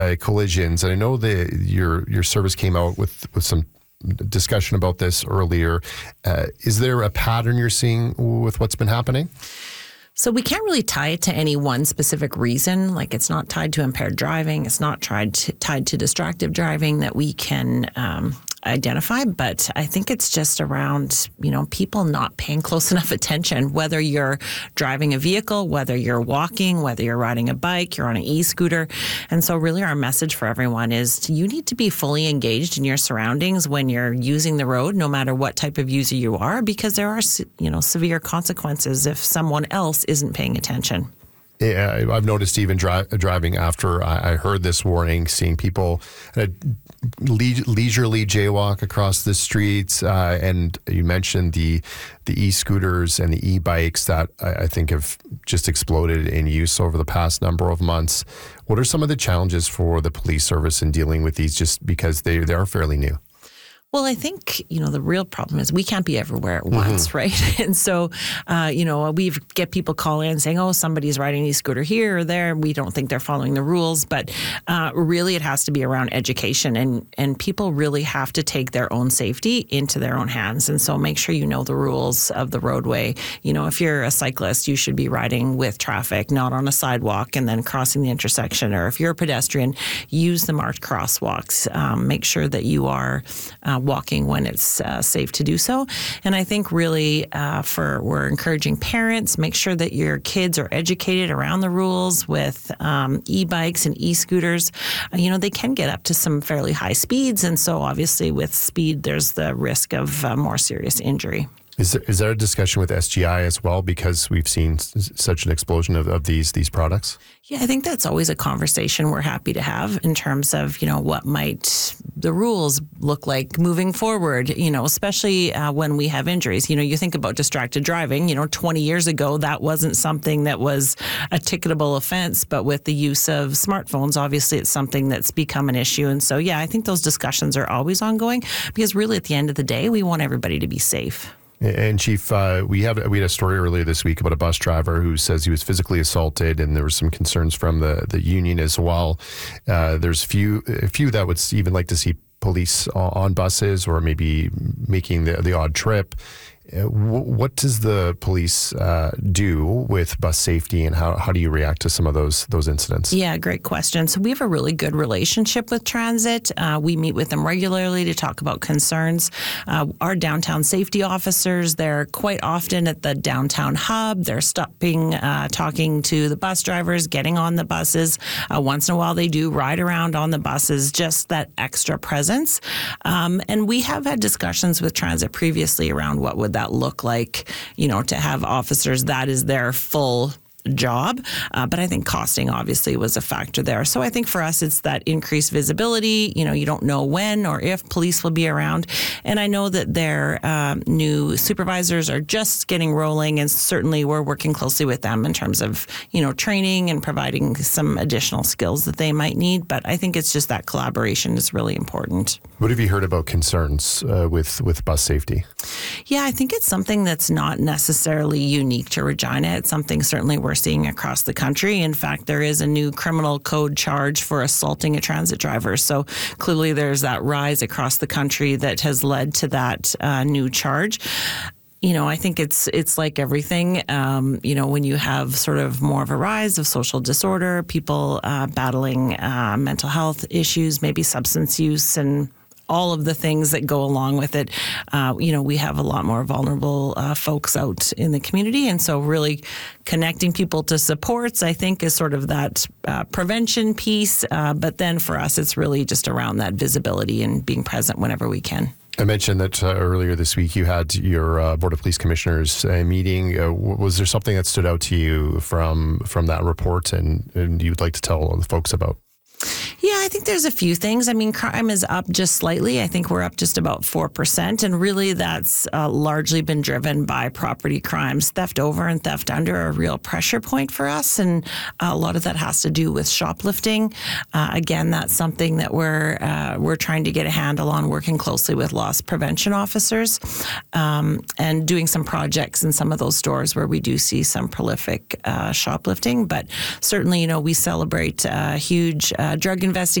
collisions. And I know that your service came out with some discussion about this earlier. Is there a pattern you're seeing with what's been happening? So we can't really tie it to any one specific reason. Like, it's not tied to impaired driving. It's not tied to distracted driving that we can identify. But I think it's just around, people not paying close enough attention, whether you're driving a vehicle, whether you're walking, whether you're riding a bike, you're on an e-scooter. And so really our message for everyone is you need to be fully engaged in your surroundings when you're using the road, no matter what type of user you are, because there are, severe consequences if someone else isn't paying attention. Yeah, I've noticed even driving after I heard this warning, seeing people leisurely jaywalk across the streets. And you mentioned the e-scooters and the e-bikes that I think have just exploded in use over the past number of months. What are some of the challenges for the police service in dealing with these, just because they are fairly new? Well, I think, the real problem is we can't be everywhere at once, right? And so, we get people call in saying, oh, somebody's riding an e-scooter here or there. We don't think they're following the rules. But really, it has to be around education. And people really have to take their own safety into their own hands. And so make sure you know the rules of the roadway. If you're a cyclist, you should be riding with traffic, not on a sidewalk and then crossing the intersection. Or if you're a pedestrian, use the marked crosswalks. Make sure that you are walking when it's safe to do so. And I think really we're encouraging parents, make sure that your kids are educated around the rules with e-bikes and e-scooters. They can get up to some fairly high speeds. And so obviously with speed, there's the risk of more serious injury. Is there a discussion with SGI as well, because we've seen such an explosion of these products? Yeah, I think that's always a conversation we're happy to have in terms of, what might the rules look like moving forward, especially when we have injuries. You think about distracted driving, 20 years ago, that wasn't something that was a ticketable offense. But with the use of smartphones, obviously, it's something that's become an issue. And so, yeah, I think those discussions are always ongoing, because really at the end of the day, we want everybody to be safe. And Chief, we had a story earlier this week about a bus driver who says he was physically assaulted, and there were some concerns from the union as well. There's a few that would even like to see police on buses, or maybe making the odd trip. What does the police do with bus safety, and how do you react to some of those incidents? Yeah, great question. So we have a really good relationship with transit. We meet with them regularly to talk about concerns. Our downtown safety officers, they're quite often at the downtown hub. They're stopping, talking to the bus drivers, getting on the buses. Once in a while, they do ride around on the buses, just that extra presence. And we have had discussions with transit previously around what would that look like, to have officers, that is their full job. But I think costing obviously was a factor there. So I think for us, it's that increased visibility. You don't know when or if police will be around. And I know that their new supervisors are just getting rolling, and certainly we're working closely with them in terms of, training and providing some additional skills that they might need. But I think it's just that collaboration is really important. What have you heard about concerns with bus safety? Yeah, I think it's something that's not necessarily unique to Regina. It's something certainly we're seeing across the country. In fact, there is a new criminal code charge for assaulting a transit driver. So clearly there's that rise across the country that has led to that new charge. I think it's like everything, when you have sort of more of a rise of social disorder, people battling mental health issues, maybe substance use, and all of the things that go along with it. We have a lot more vulnerable folks out in the community. And so really connecting people to supports, I think, is sort of that prevention piece. But then for us, it's really just around that visibility and being present whenever we can. I mentioned that earlier this week you had your Board of Police Commissioners meeting. Was there something that stood out to you from that report and you'd like to tell the folks about? Yeah, I think there's a few things. I mean, crime is up just slightly. I think we're up just about 4%. And really that's largely been driven by property crimes. Theft over and theft under are a real pressure point for us. And a lot of that has to do with shoplifting. Again, that's something that we're trying to get a handle on, working closely with loss prevention officers and doing some projects in some of those stores where we do see some prolific shoplifting. But certainly, we celebrate huge drug investigation